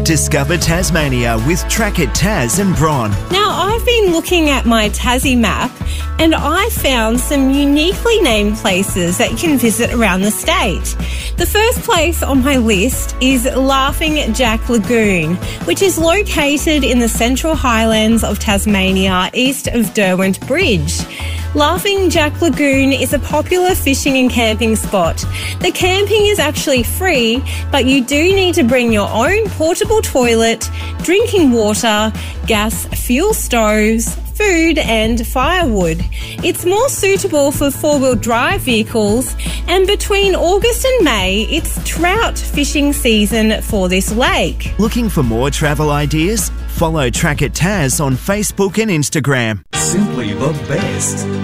Discover Tasmania with Track It Tas and Bron. Now, I've been looking at my Tassie map and I found some uniquely named places that you can visit around the state. The first place on my list is Laughing Jack Lagoon, which is located in the Central Highlands of Tasmania, east of Derwent Bridge. Laughing Jack Lagoon is a popular fishing and camping spot. The camping is actually free, but you do need to bring your own portable toilet, drinking water, gas, fuel stoves, food and firewood. It's more suitable for four-wheel drive vehicles, and between August and May, it's trout fishing season for this lake. Looking for more travel ideas? Follow Track It Tas on Facebook and Instagram. Simply the best.